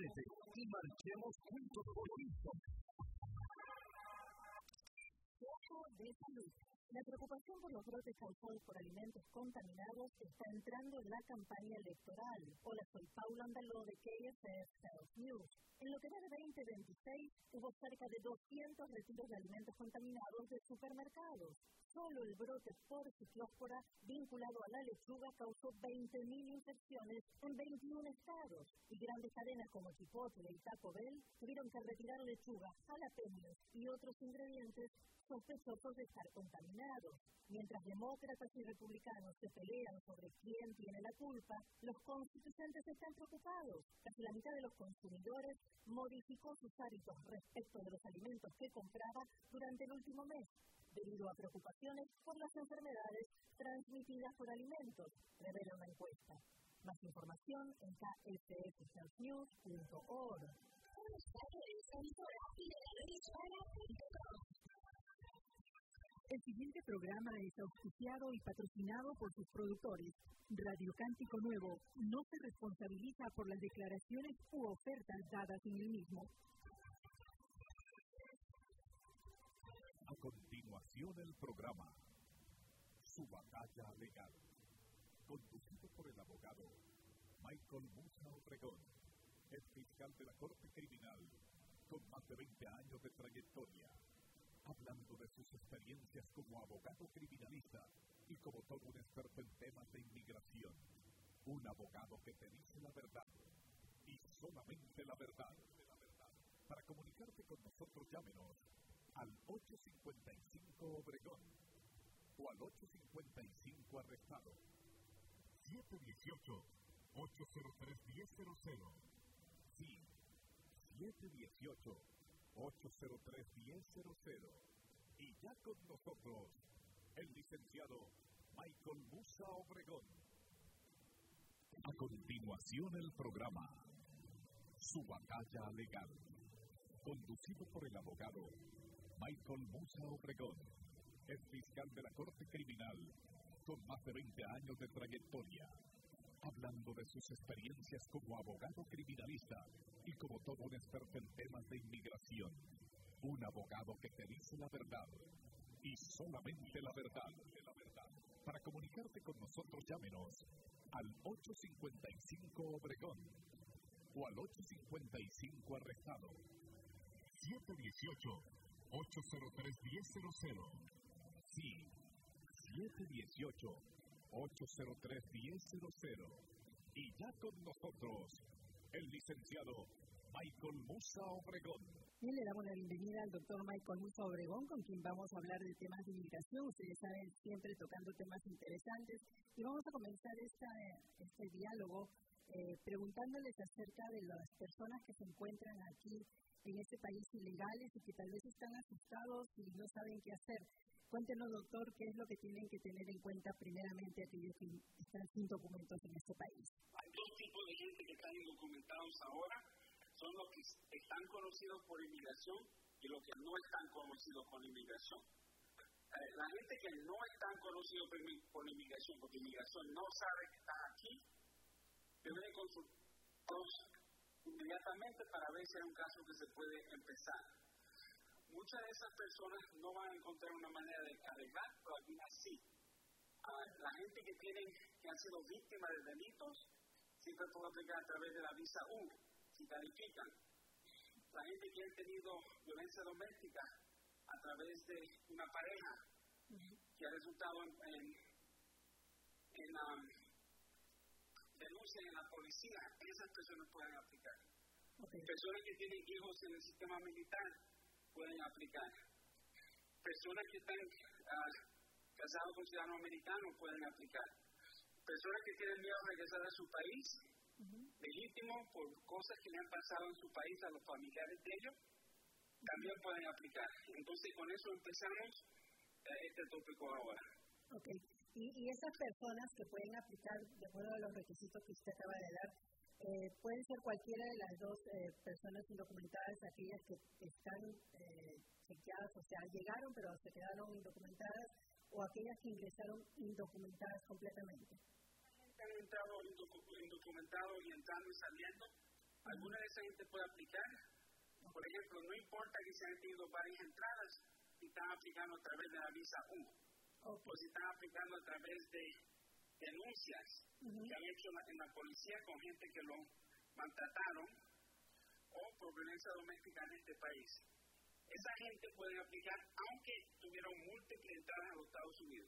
Únete y marchemos juntos por Houston. Foco de salud. La preocupación por los brotes causados por alimentos contaminados está entrando en la campaña electoral. Hola, soy Paula Andaló de KFF Health News. En lo que va de 2026, hubo cerca de 200 retiros de alimentos contaminados de supermercados. Solo el brote por ciclóspora vinculado a la lechuga causó 20.000 infecciones en 21 estados. Y grandes cadenas como Chipotle y Taco Bell tuvieron que retirar lechuga, jalapeños y otros ingredientes sospechosos de estar contaminados. Mientras demócratas y republicanos se pelean sobre quién tiene la culpa, los constituyentes están preocupados. Casi la mitad de los consumidores modificó sus hábitos respecto de los alimentos que compraba durante el último mes, debido a preocupaciones por las enfermedades transmitidas por alimentos, revela una encuesta. Más información en kfshealthnews.org. El siguiente programa es auspiciado y patrocinado por sus productores. Radio Cántico Nuevo no se responsabiliza por las declaraciones u ofertas dadas en el mismo. A continuación el programa Su Batalla Legal, conducido por el abogado Michael Musa Obregón, el fiscal de la Corte Criminal, con más de 20 años de trayectoria, hablando de sus experiencias como abogado criminalista y como todo un experto en temas de inmigración. Un abogado que te dice la verdad, y solamente la verdad. Para comunicarte con nosotros, llámenos al 855 Obregón o al 855 Arrestado. 718-803-1000. Sí, 718-803-1000. Y ya con nosotros, el licenciado Michael Musa Obregón. A continuación el programa Su Batalla Legal, conducido por el abogado Michael Musa Obregón, el fiscal de la Corte Criminal, con más de 20 años de trayectoria, hablando de sus experiencias como abogado criminalista y como todo un experto en temas de inmigración. Un abogado que te dice la verdad, y solamente la verdad. Para comunicarte con nosotros, llámenos al 855 Obregón o al 855 Arrestado. 718-803-1000. Sí, 718-803-1000. Y ya con nosotros, el licenciado Michael Musa Obregón. Bien, le damos la bienvenida al doctor Michael Musa Obregón, con quien vamos a hablar de temas de inmigración. Ustedes saben, siempre tocando temas interesantes. Y vamos a comenzar este diálogo preguntándoles acerca de las personas que se encuentran aquí en este país ilegales y que tal vez están asustados y no saben qué hacer. Cuéntenos, doctor, qué es lo que tienen que tener en cuenta primeramente aquellos que están sin documentos en este país. Hay dos tipos de gente que están indocumentados ahora. Son los que están conocidos por inmigración y los que no están conocidos por inmigración. La gente que no están conocidos por inmigración, porque inmigración no sabe que están aquí, deben consultarlos inmediatamente para ver si hay un caso que se puede empezar. Muchas de esas personas no van a encontrar una manera de arreglar, pero algunas sí. La gente que han sido víctimas de delitos siempre puede aplicar a través de la visa U, si califican. La gente que ha tenido violencia doméstica a través de una pareja que ha resultado en denuncias en la policía, esas personas pueden aplicar. Personas que tienen hijos en el sistema militar pueden aplicar. Personas que están casados con ciudadanos americanos pueden aplicar. Personas que tienen miedo a regresar a su país, legítimo, por cosas que le han pasado en su país a los familiares de ellos, también pueden aplicar. Entonces, con eso empezamos este tópico ahora. Ok. Y esas personas que pueden aplicar, de acuerdo a los requisitos que usted acaba de dar, pueden ser cualquiera de las dos personas indocumentadas, aquellas que están chequeadas, o sea, llegaron pero se quedaron indocumentadas, o aquellas que ingresaron indocumentadas completamente. Han entrado indocumentados y entrando y saliendo, Alguna de esa gente puede aplicar. Por ejemplo, no importa que se hayan tenido varias entradas, si están aplicando a través de la visa U, o si están aplicando a través de denuncias que han hecho en la policía con gente que lo maltrataron, o por violencia doméstica en este país. Esa gente puede aplicar aunque tuvieron múltiples entradas a los Estados Unidos.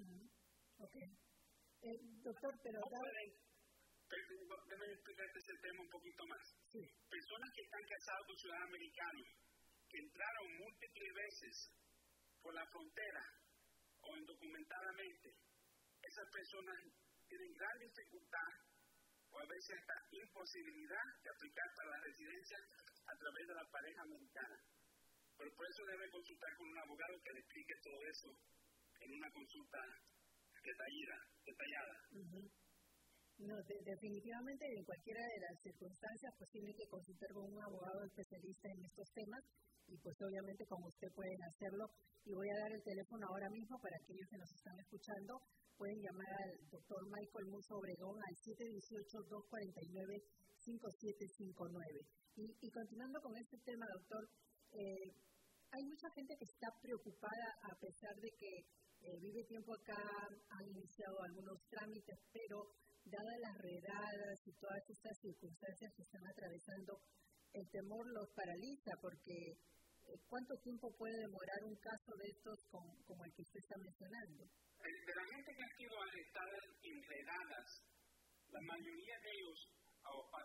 Doctor, pero... Déjame explicarte ese tema un poquito más. Sí. Personas que están casadas con ciudadanos americanos, que entraron múltiples veces por la frontera o indocumentadamente, esas personas tienen gran dificultad o a veces hasta imposibilidad de aplicar para la residencia a través de la pareja americana. Pero por eso debe consultar con un abogado que le explique todo eso en una consulta detallada. No, definitivamente en cualquiera de las circunstancias pues tiene que consultar con un abogado especialista en estos temas y pues obviamente como usted pueden hacerlo. Y voy a dar el teléfono ahora mismo para aquellos que nos están escuchando. Pueden llamar al doctor Michael Musso Obregón al 718-249-5759. Y continuando con este tema, doctor, hay mucha gente que está preocupada a pesar de que vive tiempo acá, han iniciado algunos trámites, pero dadas las redadas y todas estas circunstancias que están atravesando, el temor los paraliza porque ¿cuánto tiempo puede demorar un caso de estos como el que usted está mencionando? De la gente que ha sido arrestada en redadas, la mayoría de ellos